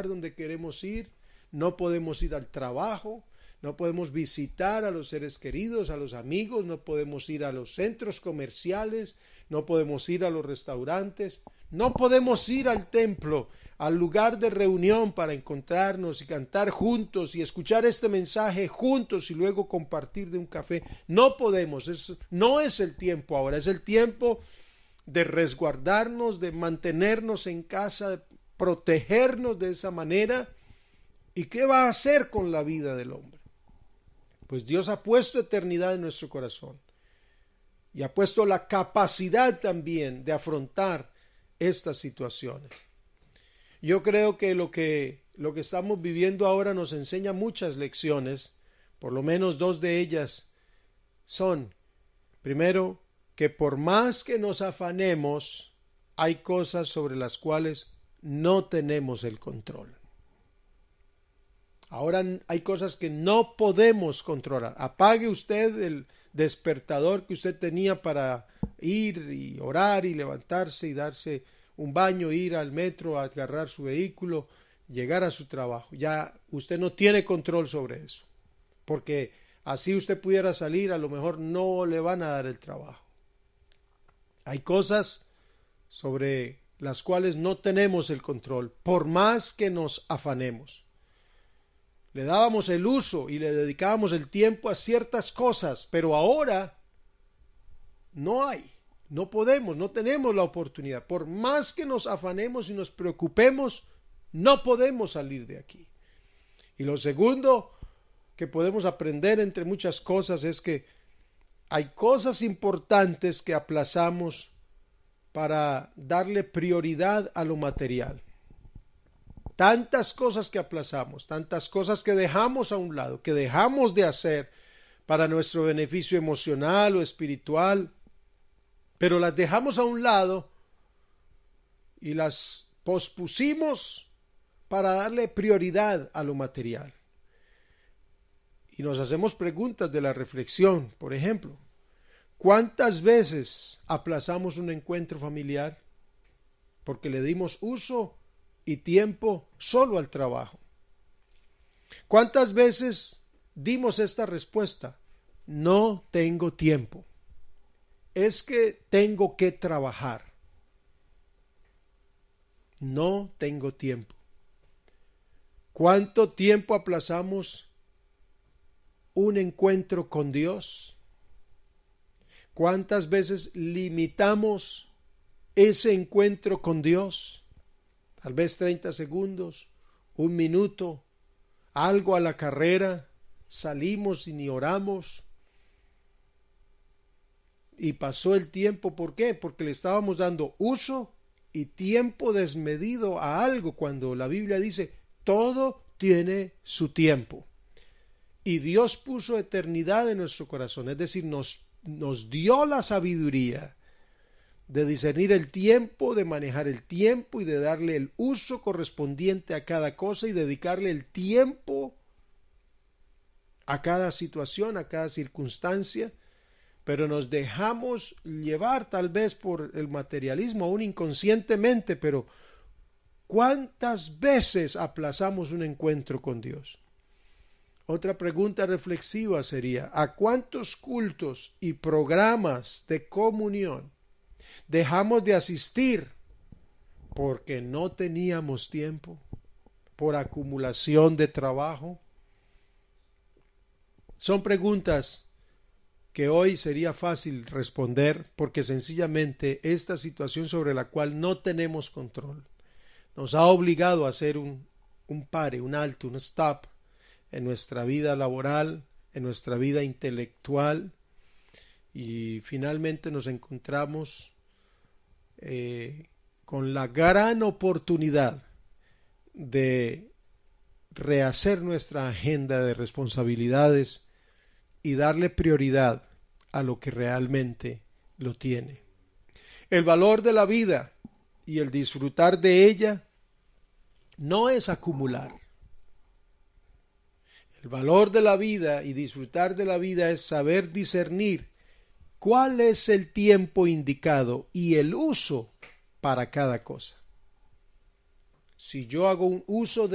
lugar donde queremos ir, no podemos ir al trabajo, no podemos visitar a los seres queridos, a los amigos, no podemos ir a los centros comerciales, no podemos ir a los restaurantes, no podemos ir al templo, al lugar de reunión para encontrarnos y cantar juntos y escuchar este mensaje juntos y luego compartir de un café. No podemos, no es el tiempo ahora, es el tiempo de resguardarnos, de mantenernos en casa, de protegernos de esa manera. ¿Y qué va a hacer con la vida del hombre? Pues Dios ha puesto eternidad en nuestro corazón y ha puesto la capacidad también de afrontar estas situaciones. Yo creo que lo que estamos viviendo ahora nos enseña muchas lecciones, por lo menos dos de ellas son, primero, que por más que nos afanemos, hay cosas sobre las cuales no tenemos el control. Ahora hay cosas que no podemos controlar. Apague usted el despertador que usted tenía para ir y orar y levantarse y darse un baño, ir al metro, agarrar su vehículo, llegar a su trabajo. Ya usted no tiene control sobre eso, porque así usted pudiera salir, a lo mejor no le van a dar el trabajo. Hay cosas sobre las cuales no tenemos el control, por más que nos afanemos. Le dábamos el uso y le dedicábamos el tiempo a ciertas cosas, pero ahora no hay, no podemos, no tenemos la oportunidad. Por más que nos afanemos y nos preocupemos, no podemos salir de aquí. Y lo segundo que podemos aprender entre muchas cosas es que hay cosas importantes que aplazamos para darle prioridad a lo material. Tantas cosas que aplazamos, tantas cosas que dejamos a un lado, que dejamos de hacer para nuestro beneficio emocional o espiritual, pero las dejamos a un lado y las pospusimos para darle prioridad a lo material. Y nos hacemos preguntas de la reflexión, por ejemplo, ¿cuántas veces aplazamos un encuentro familiar porque le dimos uso y tiempo solo al trabajo? ¿Cuántas veces dimos esta respuesta? No tengo tiempo. Es que tengo que trabajar. No tengo tiempo. ¿Cuánto tiempo aplazamos un encuentro con Dios? ¿Cuántas veces limitamos ese encuentro con Dios? Tal vez 30 segundos, un minuto, algo a la carrera, salimos y ni oramos. Y pasó el tiempo, ¿por qué? Porque le estábamos dando uso y tiempo desmedido a algo, cuando la Biblia dice, todo tiene su tiempo. Y Dios puso eternidad en nuestro corazón, es decir, nos dio la sabiduría de discernir el tiempo, de manejar el tiempo y de darle el uso correspondiente a cada cosa y dedicarle el tiempo a cada situación, a cada circunstancia, pero nos dejamos llevar tal vez por el materialismo, aún inconscientemente, pero ¿cuántas veces aplazamos un encuentro con Dios? Otra pregunta reflexiva sería, ¿a cuántos cultos y programas de comunión dejamos de asistir porque no teníamos tiempo, por acumulación de trabajo? Son preguntas que hoy sería fácil responder, porque sencillamente esta situación sobre la cual no tenemos control nos ha obligado a hacer un pare, un alto, un stop en nuestra vida laboral, en nuestra vida intelectual, y finalmente nos encontramos con la gran oportunidad de rehacer nuestra agenda de responsabilidades y darle prioridad a lo que realmente lo tiene. El valor de la vida y el disfrutar de ella no es acumular. El valor de la vida y disfrutar de la vida es saber discernir cuál es el tiempo indicado y el uso para cada cosa. Si yo hago un uso